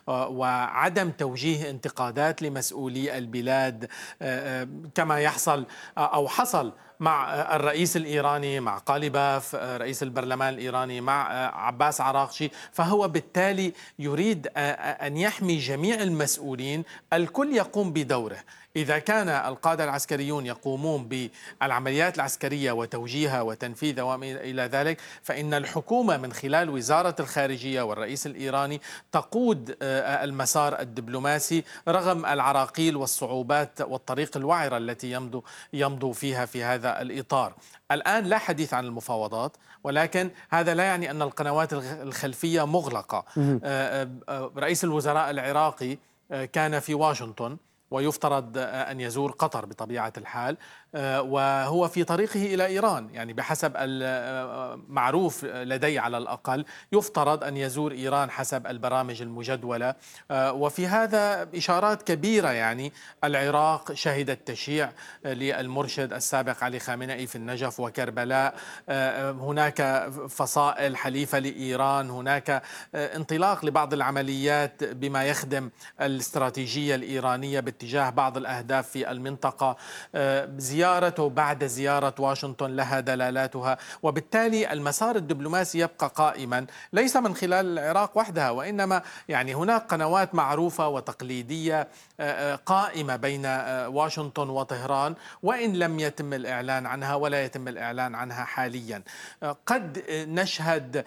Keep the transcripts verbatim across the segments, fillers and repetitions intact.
وعدم توجيه انتقادات لمسؤولي البلاد كما يحصل أو حصل مع الرئيس الإيراني، مع قاليباف رئيس البرلمان الإيراني، مع عباس عراقشي. فهو بالتالي يريد أن يحمي جميع المسؤولين، الكل يقوم بدوره. إذا كان القادة العسكريون يقومون بالعمليات العسكرية وتوجيهها وتنفيذها وما إلى ذلك، فإن الحكومة من خلال وزارة الخارجية والرئيس الإيراني تقود المسار الدبلوماسي رغم العراقيل والصعوبات والطريق الوعرة التي يمضوا يمضوا فيها في هذا الإطار. الآن لا حديث عن المفاوضات، ولكن هذا لا يعني أن القنوات الخلفية مغلقة. رئيس الوزراء العراقي كان في واشنطن ويفترض أن يزور قطر بطبيعة الحال، وهو في طريقه إلى إيران، يعني بحسب المعروف لدي على الأقل يفترض أن يزور إيران حسب البرامج المجدولة. وفي هذا إشارات كبيرة، يعني العراق شهدت تشييع للمرشد السابق علي خامنئي في النجف وكربلاء، هناك فصائل حليفة لإيران، هناك انطلاق لبعض العمليات بما يخدم الاستراتيجية الإيرانية باتجاه بعض الأهداف في المنطقة. زيارته بعد زيارة واشنطن لها دلالاتها، وبالتالي المسار الدبلوماسي يبقى قائما ليس من خلال العراق وحدها، وإنما يعني هناك قنوات معروفة وتقليدية قائمة بين واشنطن وطهران، وإن لم يتم الإعلان عنها ولا يتم الإعلان عنها حاليا. قد نشهد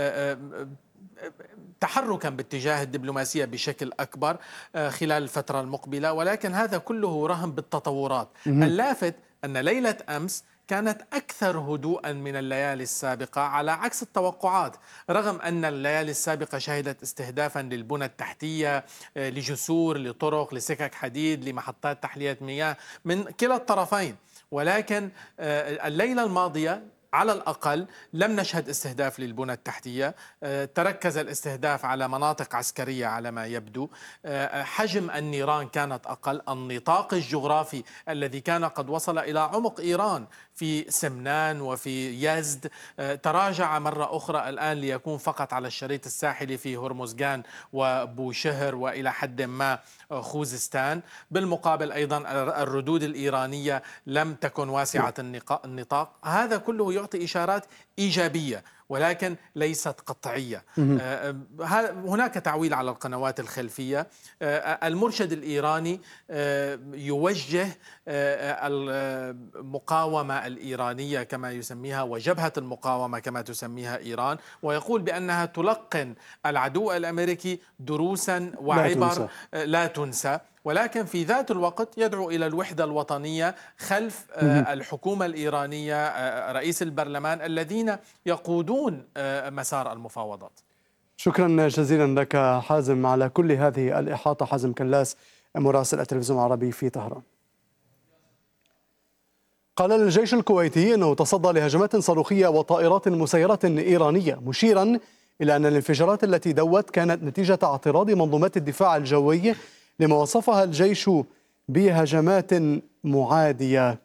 تحركا باتجاه الدبلوماسية بشكل أكبر خلال الفترة المقبلة، ولكن هذا كله رهن بالتطورات. اللافت أن ليلة أمس كانت أكثر هدوءا من الليالي السابقة على عكس التوقعات، رغم أن الليالي السابقة شهدت استهدافا للبنى التحتية، لجسور، لطرق، لسكك حديد، لمحطات تحلية مياه من كلا الطرفين. ولكن الليلة الماضية على الأقل لم نشهد استهداف للبنى التحتية، تركز الاستهداف على مناطق عسكرية على ما يبدو، حجم النيران كانت أقل، النطاق الجغرافي الذي كان قد وصل إلى عمق إيران في سمنان وفي يزد تراجع مرة أخرى الآن ليكون فقط على الشريط الساحلي في هرمزغان وبوشهر وإلى حد ما خوزستان. بالمقابل أيضا الردود الإيرانية لم تكن واسعة النطاق. هذا كله يعطي إشارات إيجابية ولكن ليست قطعية. هناك تعويل على القنوات الخلفية. المرشد الإيراني يوجه المقاومة الإيرانية كما يسميها وجبهة المقاومة كما تسميها إيران، ويقول بأنها تلقن العدو الأمريكي دروسا وعبر لا تنسى، ولكن في ذات الوقت يدعو إلى الوحدة الوطنية خلف الحكومة الإيرانية، رئيس البرلمان، الذين يقودون مسار المفاوضات. شكرا جزيلا لك حازم على كل هذه الإحاطة. حازم كلاس مراسل التلفزيون العربي في طهران. قال الجيش الكويتي أنه تصدى لهجمات صاروخية وطائرات مسيرة إيرانية، مشيرا إلى أن الانفجارات التي دوت كانت نتيجة اعتراض منظومات الدفاع الجوي لما وصفها الجيش بهجمات معادية.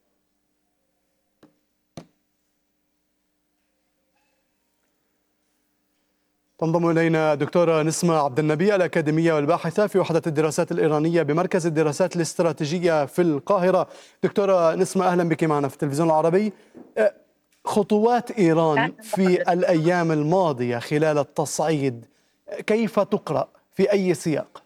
تنضم إلينا دكتورة نسمة عبد النبي الأكاديمية والباحثة في وحدة الدراسات الإيرانية بمركز الدراسات الاستراتيجية في القاهرة. دكتورة نسمة، أهلا بك معنا في التلفزيون العربي. خطوات إيران في الأيام الماضية خلال التصعيد كيف تقرأ؟ في أي سياق؟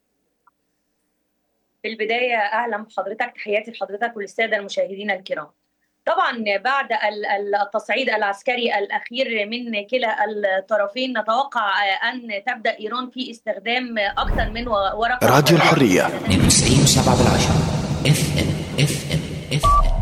في البداية أهلا بحضرتك، تحياتي لحضرتك وللسادة المشاهدين الكرام. طبعا بعد التصعيد العسكري الأخير من كلا الطرفين نتوقع أن تبدأ إيران في استخدام أكثر من ورقة. راديو الحرية اثنين وتسعين فاصلة سبعة بالعشرة اف ام اف ام اف ام.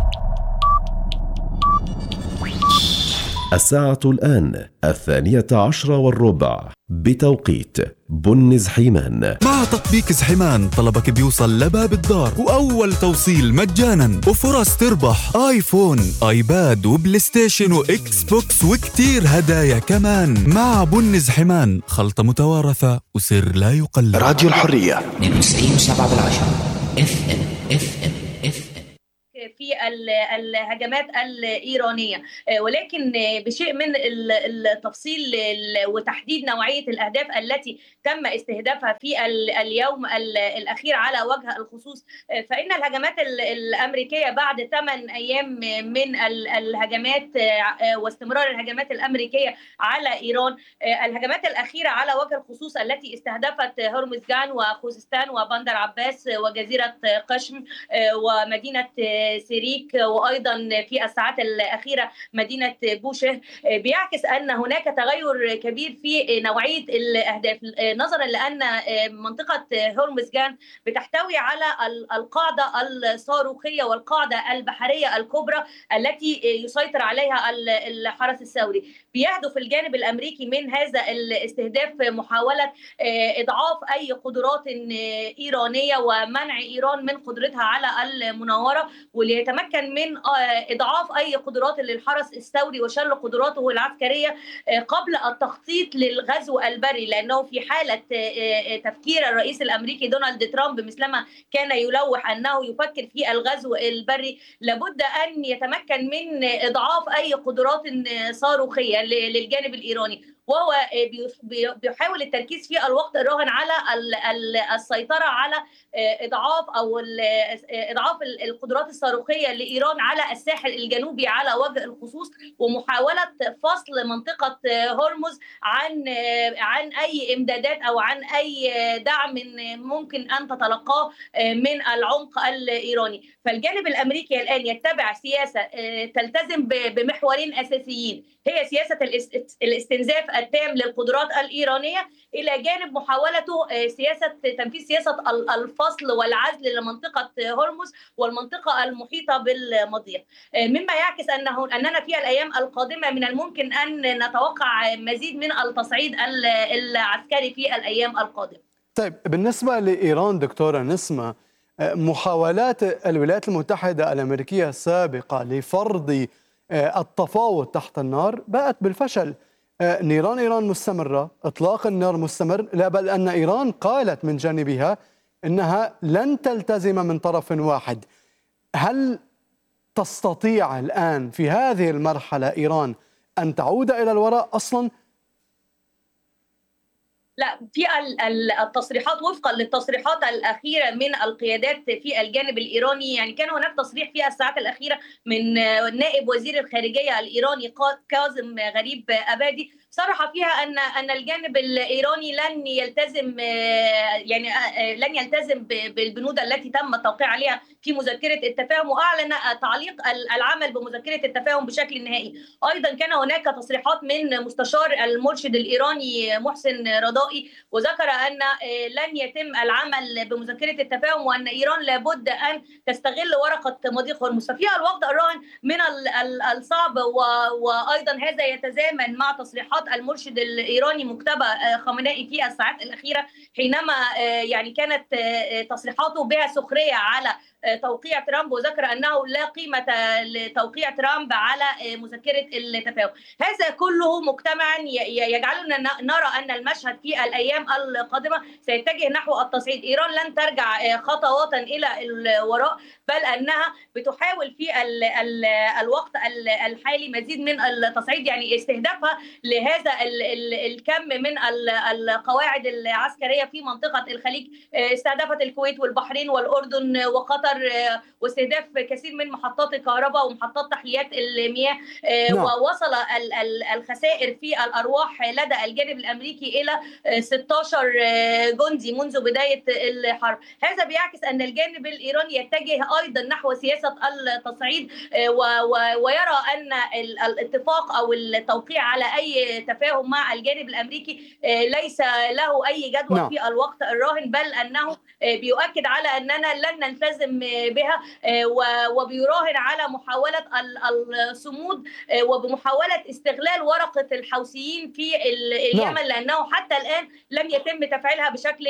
الساعة الآن الثانية عشرة والربع بتوقيت بن زحيمان. مع تطبيق زحيمان طلبك بيوصل لباب الدار وأول توصيل مجانا وفرص تربح آيفون، آيباد وبلاي ستيشن وإكس بوكس وكتير هدايا كمان. مع بن زحيمان خلطة متوارثة وسر لا يقلد. راديو الحرية اثنين وتسعين فاصلة سبعة بالعشرة اف ام اف ام اف ام. في في الهجمات الإيرانية، ولكن بشيء من التفصيل وتحديد نوعية الأهداف التي تم استهدافها في اليوم الأخير على وجه الخصوص. فإن الهجمات الأمريكية بعد ثمان أيام من الهجمات واستمرار الهجمات الأمريكية على إيران، الهجمات الأخيرة على وجه الخصوص التي استهدفت هرمزجان وخوزستان وبندر عباس وجزيرة قشم ومدينة سيريك، وأيضا في الساعات الأخيرة مدينة بوشه، بيعكس أن هناك تغير كبير في نوعية الأهداف، نظرا لأن منطقة هرمزجان بتحتوي على القاعدة الصاروخية والقاعدة البحرية الكبرى التي يسيطر عليها الحرس الثوري. بيهدف الجانب الأمريكي من هذا الاستهداف محاولة إضعاف أي قدرات إيرانية ومنع إيران من قدرتها على المناورة، وليتمكن من إضعاف أي قدرات للحرس الثوري وشل قدراته العسكرية قبل التخطيط للغزو البري، لأنه في حالة تفكير الرئيس الأمريكي دونالد ترامب مثلما كان يلوح أنه يفكر في الغزو البري، لابد أن يتمكن من إضعاف أي قدرات صاروخية للجانب الإيراني، وهو بيحاول التركيز في الوقت الراهن على السيطرة على إضعاف أو إضعاف القدرات الصاروخية لإيران على الساحل الجنوبي على وجه الخصوص، ومحاولة فصل منطقة هرمز عن عن أي إمدادات أو عن أي دعم ممكن أن تتلقاه من العمق الإيراني. فالجانب الأمريكي الآن يتبع سياسة تلتزم بمحورين أساسيين، هي سياسة الاستنزاف التام للقدرات الإيرانية إلى جانب محاولته سياسة تنفيذ سياسة الفصل والعزل لمنطقة هرمز والمنطقة المحيطة بالمضيق، مما يعكس أنه أننا في الأيام القادمة من الممكن أن نتوقع مزيد من التصعيد العسكري في الأيام القادمة. طيب، بالنسبة لإيران دكتورة نسمة، محاولات الولايات المتحدة الأمريكية السابقة لفرض التفاوض تحت النار باءت بالفشل. نيران إيران مستمرة، إطلاق النار مستمر، لا بل أن إيران قالت من جانبها أنها لن تلتزم من طرف واحد. هل تستطيع الآن في هذه المرحلة إيران أن تعود إلى الوراء أصلا؟ لا، في التصريحات وفقا للتصريحات الأخيرة من القيادات في الجانب الإيراني، يعني كان هناك تصريح في الساعات الأخيرة من نائب وزير الخارجية الإيراني كاظم غريب أبادي، صرح فيها ان ان الجانب الايراني لن يلتزم يعني لن يلتزم بالبنود التي تم التوقيع عليها في مذكره التفاهم، واعلن تعليق العمل بمذكره التفاهم بشكل نهائي. ايضا كان هناك تصريحات من مستشار المرشد الايراني محسن رضائي، وذكر ان لن يتم العمل بمذكره التفاهم وان ايران لابد ان تستغل ورقه مضيق هرمز. ففي الوقت الراهن من الصعب، وايضا هذا يتزامن مع تصريحات المرشد الإيراني مجتبى خامنائي في الساعات الأخيرة، حينما يعني كانت تصريحاته بها سخرية على توقيع ترامب، وذكر أنه لا قيمة لتوقيع ترامب على مذكرة التفاهم. هذا كله مجتمعا يجعلنا نرى أن المشهد في الأيام القادمة سيتجه نحو التصعيد. إيران لن ترجع خطوات إلى الوراء، بل أنها بتحاول في ال ال الوقت الحالي مزيد من التصعيد، يعني استهدافها لهذا ال ال الكم من القواعد العسكرية في منطقة الخليج. استهدفت الكويت والبحرين والأردن وقطر، واستهداف كثير من محطات الكهرباء ومحطات تحليات المياه. نعم. ووصل الخسائر في الأرواح لدى الجانب الأمريكي إلى ستة عشر جندي منذ بداية الحرب. هذا بيعكس أن الجانب الإيراني يتجه أيضا نحو سياسة التصعيد، ويرى أن الاتفاق أو التوقيع على أي تفاهم مع الجانب الأمريكي ليس له أي جدوى نعم. في الوقت الراهن، بل أنه بيؤكد على أننا لن نلتزم بها، وبيراهن على محاولة الصمود وبمحاولة استغلال ورقة الحوثيين في اليمن، نعم. لأنه حتى الآن لم يتم تفعيلها بشكل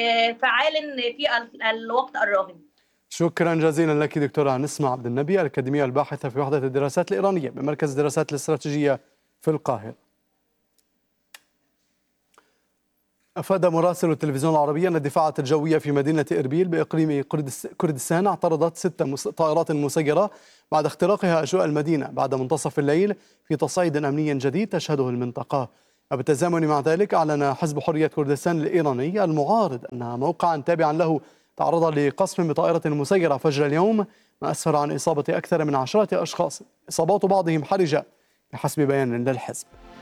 فعال في الوقت الراهن. شكرا جزيلا لك دكتورة نسمة عبد النبي، الأكاديمية الباحثة في وحدة الدراسات الإيرانية بمركز الدراسات الاستراتيجية في القاهرة. أفاد مراسل التلفزيون العربي أن الدفاعات الجوية في مدينة إربيل بإقليم كردستان اعترضت ست طائرات مسيرة بعد اختراقها أجواء المدينة بعد منتصف الليل في تصعيد أمني جديد تشهده المنطقة. وبالتزامن مع ذلك أعلن حزب حرية كردستان الإيراني المعارض أن موقعا تابعا له تعرض لقصف بطائرة مسيرة فجر اليوم، ما أسفر عن إصابة أكثر من عشرة أشخاص، إصابات بعضهم حرجة بحسب بيان للحزب.